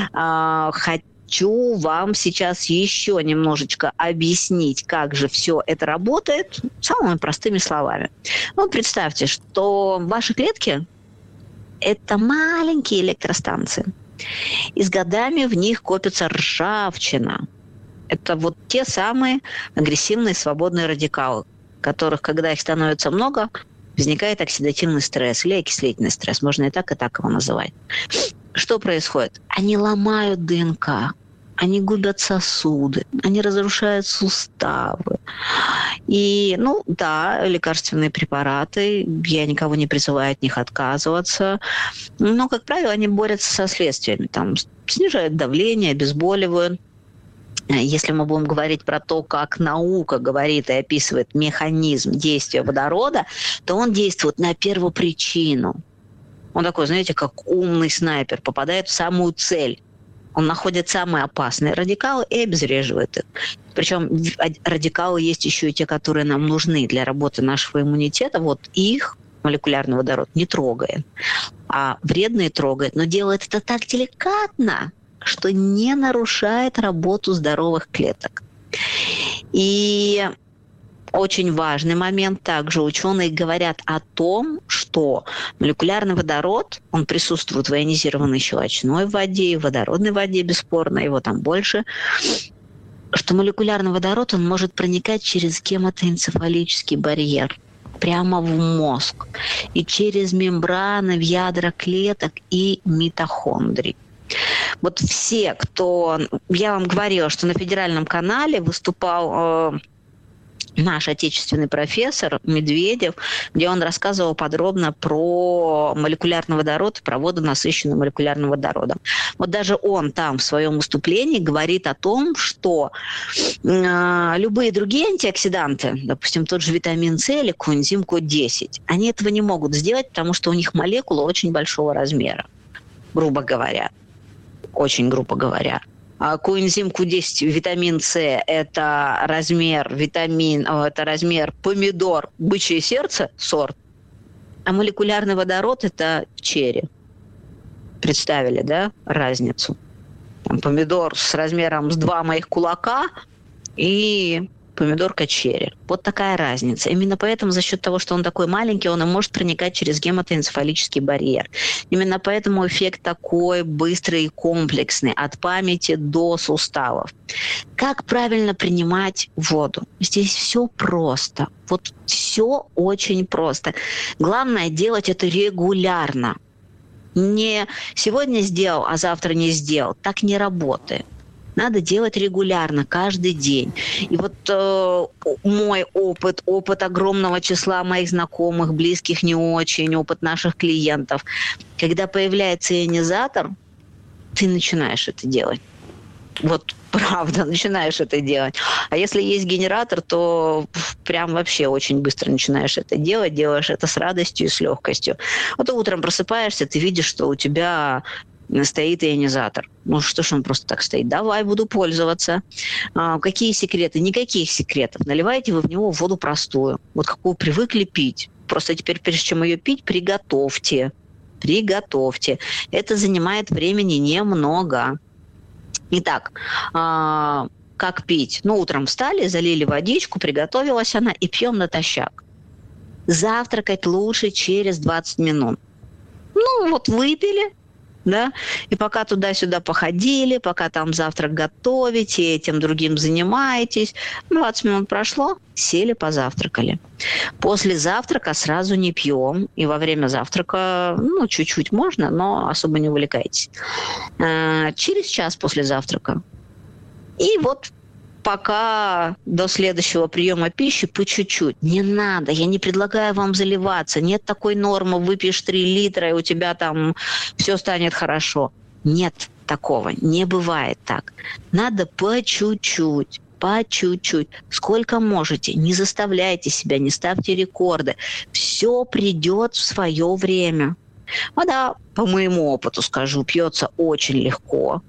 Хочу вам сейчас еще немножечко объяснить, как же все это работает самыми простыми словами. Ну, представьте, что ваши клетки – это маленькие электростанции. И с годами в них копится ржавчина. Это вот те самые агрессивные свободные радикалы, которых, когда их становится много, возникает оксидативный стресс или окислительный стресс. Можно и так, и так его называть. Что происходит? Они ломают ДНК, они губят сосуды, они разрушают суставы. И, ну, да, лекарственные препараты, я никого не призываю от них отказываться, но, как правило, они борются со следствиями, там, снижают давление, обезболивают. Если мы будем говорить про то, как наука говорит и описывает механизм действия водорода, то он действует на первопричину. Он такой, знаете, как умный снайпер, попадает в самую цель. Он находит самые опасные радикалы и обезвреживает их. Причем радикалы есть еще и те, которые нам нужны для работы нашего иммунитета. Вот их молекулярный водород не трогает, а вредные трогает, но делает это так деликатно, что не нарушает работу здоровых клеток. И очень важный момент, также ученые говорят о том, что молекулярный водород, он присутствует в ионизированной щелочной воде, в водородной воде, бесспорно, его там больше, что молекулярный водород, он может проникать через гематоэнцефалический барьер прямо в мозг и через мембраны в ядра клеток и митохондрий. Вот все, кто... Я вам говорила, что на федеральном канале выступал... Э, наш отечественный профессор Медведев, где он рассказывал подробно про молекулярный водород, про воду, насыщенную молекулярным водородом. Вот даже он там в своем выступлении говорит о том, что э, любые другие антиоксиданты, допустим, тот же витамин С или коэнзим Ко десять, они этого не могут сделать, потому что у них молекула очень большого размера, грубо говоря. Очень грубо говоря. Коэнзим Ко десять, витамин С, это размер витамин, это размер помидор, бычье сердце, сорт, а молекулярный водород это черри. Представили, да, разницу? Там помидор с размером с два моих кулака и помидорка черри. Вот такая разница. Именно поэтому за счет того, что он такой маленький, он и может проникать через гематоэнцефалический барьер. Именно поэтому эффект такой быстрый и комплексный, от памяти до суставов. Как правильно принимать воду? Здесь все просто. Вот все очень просто. Главное делать это регулярно. Не сегодня сделал, а завтра не сделал. Так не работает. Надо делать регулярно, каждый день. И вот э, мой опыт, опыт огромного числа моих знакомых, близких не очень, опыт наших клиентов. Когда появляется ионизатор, ты начинаешь это делать. Вот правда, начинаешь это делать. А если есть генератор, то прям вообще очень быстро начинаешь это делать, делаешь это с радостью и с легкостью. Вот утром просыпаешься, ты видишь, что у тебя... стоит ионизатор. Ну что ж он просто так стоит? Давай, буду пользоваться. А, какие секреты? Никаких секретов. Наливайте вы в него воду простую. Вот какую привыкли пить. Просто теперь, прежде чем ее пить, приготовьте. Приготовьте. Это занимает времени немного. Итак, а, как пить? Ну, утром встали, залили водичку, приготовилась она, и пьем натощак. Завтракать лучше через двадцать минут. Ну, вот выпили, да, и пока туда-сюда походили, пока там завтрак готовите, этим другим занимаетесь, двадцать минут прошло, сели, позавтракали. После завтрака сразу не пьем, и во время завтрака, ну, чуть-чуть можно, но особо не увлекайтесь. Через час после завтрака. И вот пока до следующего приема пищи по чуть-чуть. Не надо, я не предлагаю вам заливаться. Нет такой нормы, выпьешь три литра, и у тебя там все станет хорошо. Нет такого, не бывает так. Надо по чуть-чуть, по чуть-чуть. Сколько можете, не заставляйте себя, не ставьте рекорды. Все придет в свое время. Вода, по моему опыту скажу, пьется очень легко,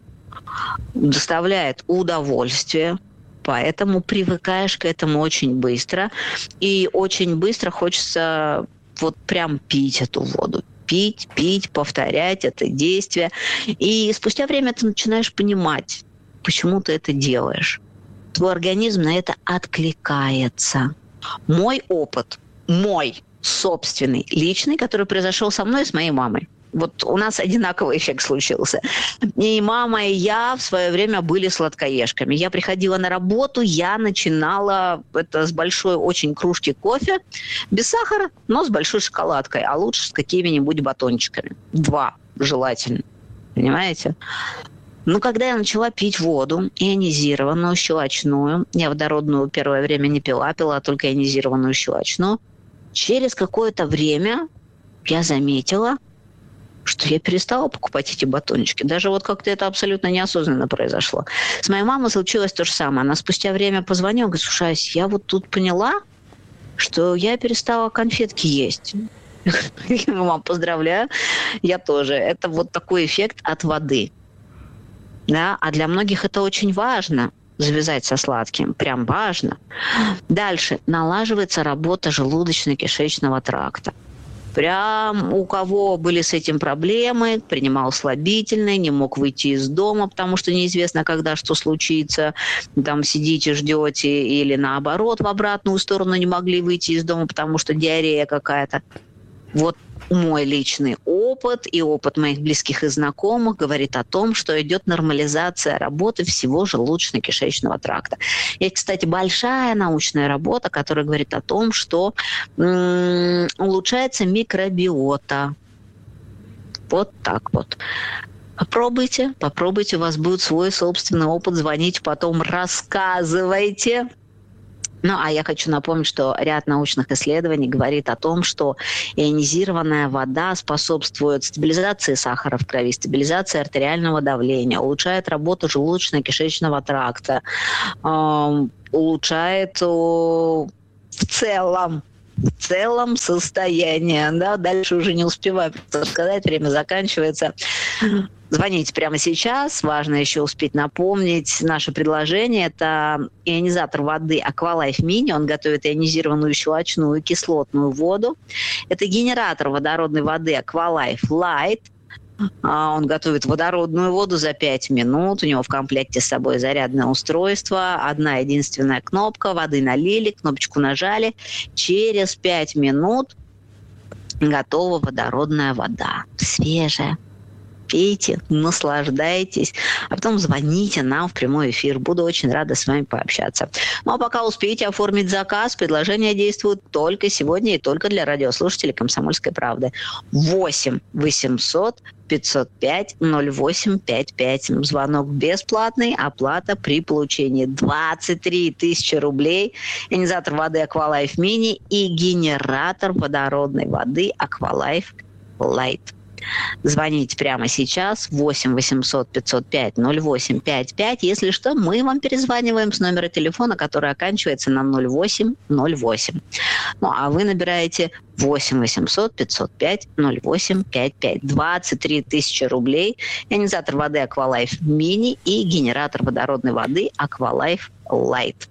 доставляет удовольствие. Поэтому привыкаешь к этому очень быстро. И очень быстро хочется вот прям пить эту воду. Пить, пить, повторять это действие. И спустя время ты начинаешь понимать, почему ты это делаешь. Твой организм на это откликается. Мой опыт, мой собственный, личный, который произошел со мной и с моей мамой. Вот у нас одинаковый эффект случился. И мама, и я в свое время были сладкоежками. Я приходила на работу, я начинала это с большой очень кружки кофе, без сахара, но с большой шоколадкой, а лучше с какими-нибудь батончиками. Два желательно. Понимаете? Ну, когда я начала пить воду, ионизированную, щелочную, я водородную первое время не пила, пила только ионизированную щелочную, через какое-то время я заметила, что я перестала покупать эти батончики. Даже вот как-то это абсолютно неосознанно произошло. С моей мамой случилось то же самое. Она спустя время позвонила, говорит: слушай, Ась, я вот тут поняла, что я перестала конфетки есть. Я говорю: мам, поздравляю, я тоже. Это вот такой эффект от воды. Да? А для многих это очень важно. Завязать со сладким. Прям важно. Дальше. Налаживается работа желудочно-кишечного тракта. Прям у кого были с этим проблемы, принимал слабительные, не мог выйти из дома, потому что неизвестно, когда что случится. Там сидите, ждете, или наоборот, в обратную сторону не могли выйти из дома, потому что диарея какая-то. Вот мой личный опыт и опыт моих близких и знакомых говорит о том, что идет нормализация работы всего желудочно-кишечного тракта. Есть, кстати, большая научная работа, которая говорит о том, что м- улучшается микробиота. Вот так вот. Попробуйте, попробуйте, у вас будет свой собственный опыт, звоните, потом рассказывайте. Ну, а я хочу напомнить, что ряд научных исследований говорит о том, что ионизированная вода способствует стабилизации сахара в крови, стабилизации артериального давления, улучшает работу желудочно-кишечного тракта, э, улучшает э, в целом в целом состояние. Да? Дальше уже не успеваю сказать, время заканчивается. Звоните прямо сейчас. Важно еще успеть напомнить наше предложение. Это ионизатор воды Aqualife Mini. Он готовит ионизированную щелочную кислотную воду. Это генератор водородной воды Aqualife Light. Он готовит водородную воду за пять минут. У него в комплекте с собой зарядное устройство. Одна единственная кнопка. Воды налили, кнопочку нажали. Через пять минут готова водородная вода. Свежая. Пейте, наслаждайтесь, а потом звоните нам в прямой эфир. Буду очень рада с вами пообщаться. Ну а пока успеете оформить заказ, предложение действует только сегодня и только для радиослушателей «Комсомольской правды». восемь восемьсот пятьсот пять ноль восемь пять пять. Звонок бесплатный, оплата при получении двадцать три тысячи рублей. Ионизатор воды Aqualife Mini и генератор водородной воды Aqualife Light. Звоните прямо сейчас восемь восемьсот пятьсот пять ноль восемь пять пять. Если что, мы вам перезваниваем с номера телефона, который оканчивается на ноль восемь ноль восемь. Ну, а вы набираете восемь восемьсот пятьсот пять ноль восемь пять пять. двадцать три тысячи рублей. Ионизатор воды Aqualife Mini и генератор водородной воды Aqualife Light.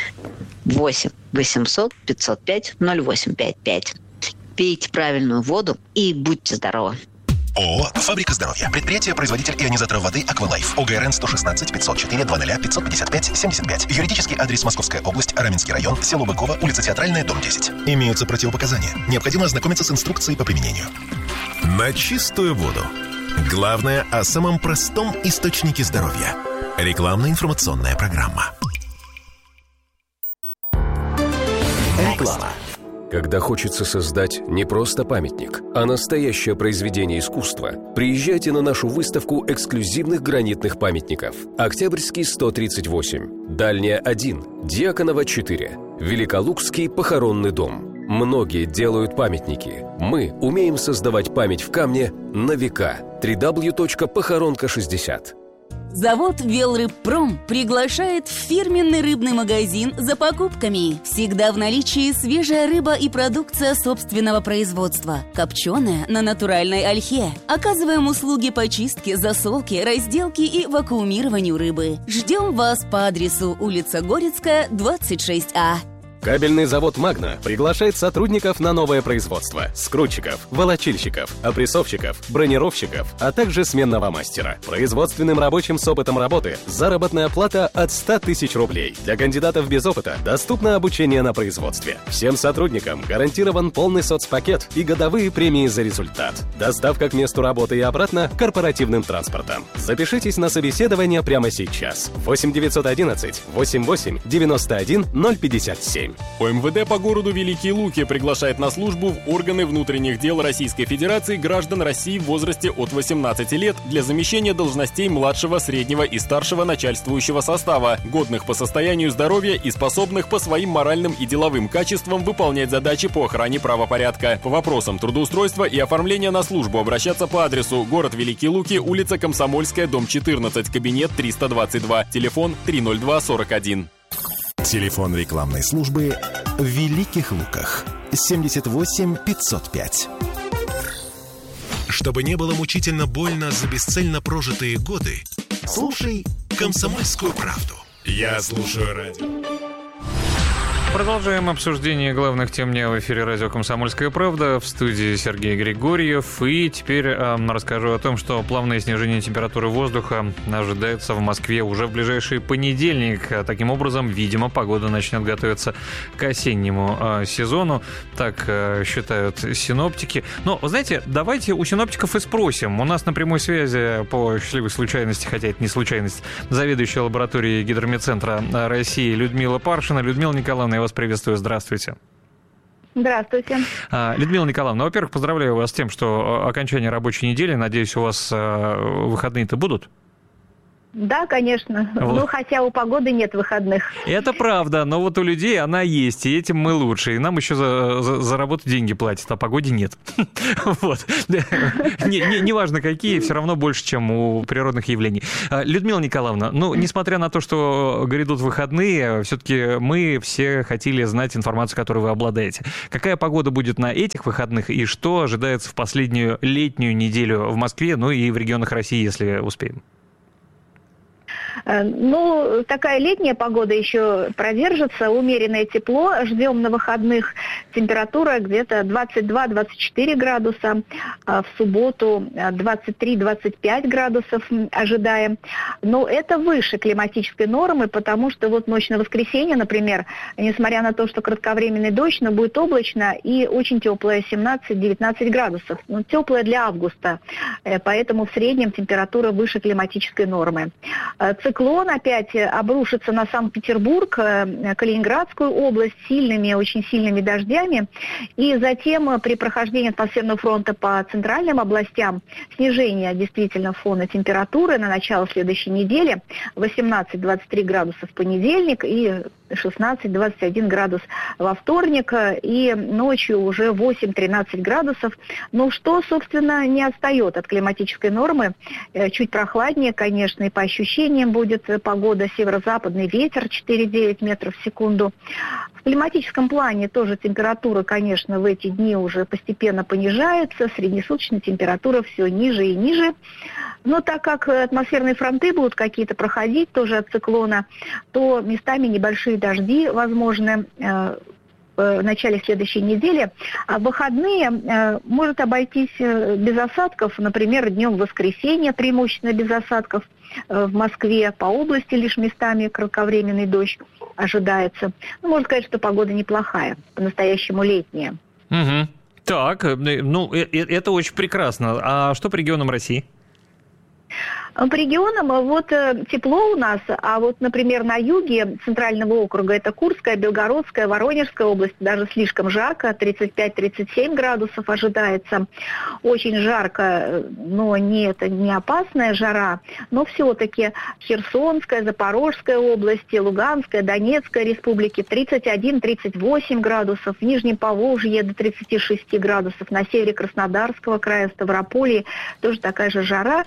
восемь восемьсот пятьсот пять ноль восемь пять пять. Пейте правильную воду и будьте здоровы. ООО «Фабрика здоровья». Предприятие-производитель ионизаторов воды «Аквалайф». ОГРН сто шестнадцать пятьсот четыре двадцать пятьсот пятьдесят пять семьдесят пять. Юридический адрес: Московская область, Раменский район, село Быково, улица Театральная, дом десять. Имеются противопоказания. Необходимо ознакомиться с инструкцией по применению. На чистую воду. Главное о самом простом источнике здоровья. Рекламно-информационная программа. Реклама. Когда хочется создать не просто памятник, а настоящее произведение искусства, приезжайте на нашу выставку эксклюзивных гранитных памятников. Октябрьский сто тридцать восемь, Дальняя один, Дьяконова четыре, Великолукский похоронный дом. Многие делают памятники. Мы умеем создавать память в камне на века. дабл ю дабл ю дабл ю точка похоронка шестьдесят. Завод «Велрыбпром» приглашает в фирменный рыбный магазин за покупками. Всегда в наличии свежая рыба и продукция собственного производства. Копченая на натуральной ольхе. Оказываем услуги по чистке, засолке, разделке и вакуумированию рыбы. Ждем вас по адресу улица Горецкая, двадцать шесть А. Кабельный завод «Магна» приглашает сотрудников на новое производство: скрутчиков, волочильщиков, опрессовщиков, бронировщиков, а также сменного мастера. Производственным рабочим с опытом работы заработная плата от ста тысяч рублей. Для кандидатов без опыта доступно обучение на производстве. Всем сотрудникам гарантирован полный соцпакет и годовые премии за результат. Доставка к месту работы и обратно корпоративным транспортом. Запишитесь на собеседование прямо сейчас. восемь девятьсот одиннадцать восемьдесят восемь девяносто один ноль пятьдесят семь. ОМВД по городу Великие Луки приглашает на службу в органы внутренних дел Российской Федерации граждан России в возрасте от восемнадцати лет для замещения должностей младшего, среднего и старшего начальствующего состава, годных по состоянию здоровья и способных по своим моральным и деловым качествам выполнять задачи по охране правопорядка. По вопросам трудоустройства и оформления на службу обращаться по адресу: город Великие Луки, улица Комсомольская, дом четырнадцать, кабинет триста двадцать два, телефон три ноль два сорок один. Телефон рекламной службы в Великих Луках семьдесят восемь пятьсот пять. Чтобы не было мучительно больно за бесцельно прожитые годы, слушай «Комсомольскую правду». Я слушаю радио. Продолжаем обсуждение главных тем дня в эфире радио «Комсомольская правда». В студии Сергей Григорьев. И теперь э, расскажу о том, что плавное снижение температуры воздуха ожидается в Москве уже в ближайший понедельник. Таким образом, видимо, погода начнет готовиться к осеннему э, сезону. Так э, считают синоптики. Но, вы знаете, давайте у синоптиков и спросим. У нас на прямой связи по счастливой случайности, хотя это не случайность, заведующая лабораторией Гидрометцентра России Людмила Паршина. Людмила Николаевна, я вас приветствую. Здравствуйте. Здравствуйте. Людмила Николаевна, во-первых, поздравляю вас с тем, что окончание рабочей недели. Надеюсь, у вас выходные-то будут? Да, конечно. Вот. Ну, хотя у погоды нет выходных. Это правда, но вот у людей она есть, и этим мы лучше. И нам еще за, за, за работу деньги платят, а погоде нет. Вот. Неважно какие, все равно больше, чем у природных явлений. Людмила Николаевна, ну, несмотря на то, что грядут выходные, все-таки мы все хотели знать информацию, которой вы обладаете. Какая погода будет на этих выходных и что ожидается в последнюю летнюю неделю в Москве, ну и в регионах России, если успеем? Ну, такая летняя погода еще продержится, умеренное тепло. Ждем на выходных температура где-то двадцать два - двадцать четыре градуса. В субботу двадцать три - двадцать пять градусов ожидаем. Но это выше климатической нормы, потому что вот ночь на воскресенье, например, несмотря на то, что кратковременный дождь, но будет облачно и очень теплое, семнадцать - девятнадцать градусов. Ну, теплое для августа, поэтому в среднем температура выше климатической нормы. Циклон опять обрушится на Санкт-Петербург, Калининградскую область сильными, очень сильными дождями. И затем при прохождении атмосферного фронта по центральным областям снижение действительно фона температуры на начало следующей недели. восемнадцать - двадцать три градуса в понедельник и шестнадцать - двадцать один градус во вторник. И ночью уже восемь - тринадцать градусов. Но что, собственно, не отстает от климатической нормы. Чуть прохладнее, конечно, и по ощущениям будет погода, северо-западный ветер четыре - девять метров в секунду. В климатическом плане тоже температура, конечно, в эти дни уже постепенно понижается, среднесуточная температура все ниже и ниже. Но так как атмосферные фронты будут какие-то проходить тоже от циклона, то местами небольшие дожди возможны в начале следующей недели. А в выходные э, может обойтись без осадков, например, днем в воскресенье преимущественно без осадков. Э, в Москве по области лишь местами кратковременный дождь ожидается. Ну, можно сказать, что погода неплохая, по-настоящему летняя. Угу. Так, ну это очень прекрасно. А что по регионам России? По регионам вот тепло у нас, а вот, например, на юге Центрального округа, это Курская, Белгородская, Воронежская область, даже слишком жарко, тридцать пять - тридцать семь градусов ожидается. Очень жарко, но не, это не опасная жара, но все-таки Херсонская, Запорожская области, Луганская, Донецкая республики тридцать один - тридцать восемь градусов, в Нижнем Поволжье до тридцати шести градусов, на севере Краснодарского края, в Ставрополье тоже такая же жара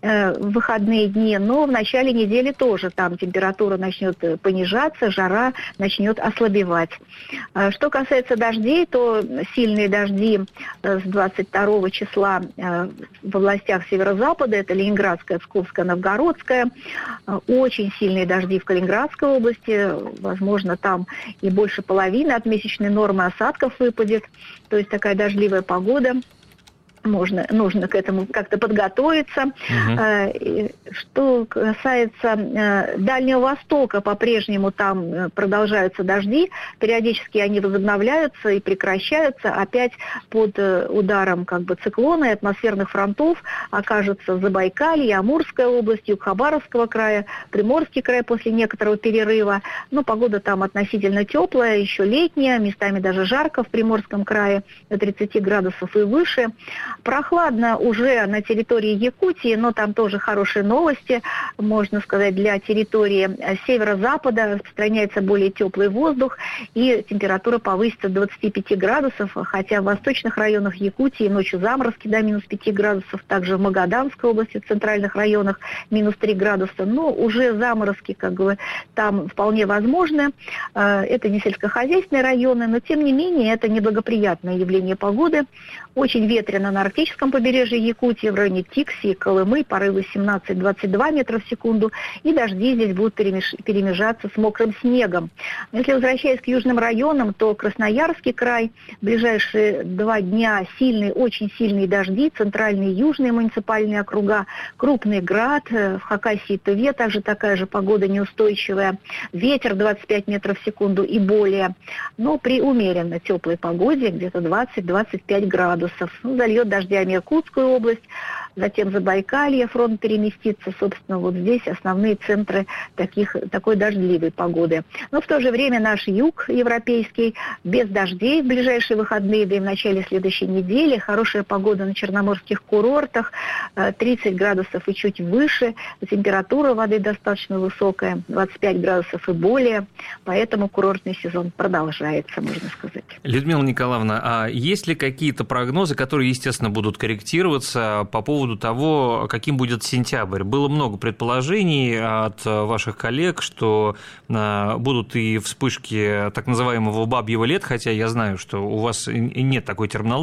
в выходные дни, но в начале недели тоже там температура начнет понижаться, жара начнет ослабевать. Что касается дождей, то сильные дожди с двадцать второго числа в областях северо-запада, это Ленинградская, Псковская, Новгородская, очень сильные дожди в Калининградской области, возможно, там и больше половины от месячной нормы осадков выпадет, то есть такая дождливая погода. Можно, нужно к этому как-то подготовиться. Uh-huh. Что касается Дальнего Востока, по-прежнему там продолжаются дожди, периодически они возобновляются и прекращаются. Опять под ударом как бы циклона и атмосферных фронтов окажется Забайкалье, Амурская область, юг Хабаровского края, Приморский край после некоторого перерыва. Но погода там относительно теплая, еще летняя, местами даже жарко в Приморском крае, до тридцати градусов и выше. Прохладно уже на территории Якутии, но там тоже хорошие новости, можно сказать, для территории северо-запада распространяется более теплый воздух, и температура повысится до двадцати пяти градусов, хотя в восточных районах Якутии ночью заморозки до минус пяти градусов, также в Магаданской области, в центральных районах минус три градуса, но уже заморозки как бы там вполне возможны. Это не сельскохозяйственные районы, но тем не менее это неблагоприятное явление погоды. Очень ветрено на арктическом побережье Якутии, в районе Тикси и Колымы, порывы семнадцать - двадцать два метра в секунду, и дожди здесь будут перемеш... перемежаться с мокрым снегом. Если возвращаясь к южным районам, то Красноярский край, в ближайшие два дня сильные, очень сильные дожди, центральные и южные муниципальные округа, крупный град, в Хакасии и Тыве также такая же погода неустойчивая, ветер двадцать пять метров в секунду и более, но при умеренно теплой погоде, где-то двадцать - двадцать пять градусов. Ну, зальет дождями Иркутскую область, затем Забайкалье, фронт переместится, собственно, вот здесь основные центры таких, такой дождливой погоды. Но в то же время наш юг европейский без дождей в ближайшие выходные, да и в начале следующей недели, хорошая погода на черноморских курортах, тридцать градусов и чуть выше, температура воды достаточно высокая, двадцать пять градусов и более, поэтому курортный сезон продолжается, можно сказать. Людмила Николаевна, а есть ли какие-то прогнозы, которые, естественно, будут корректироваться по поводу того, каким будет сентябрь? Было много предположений от ваших коллег, что будут и вспышки так называемого бабьего лета, хотя я знаю, что у вас нет такой терминологии,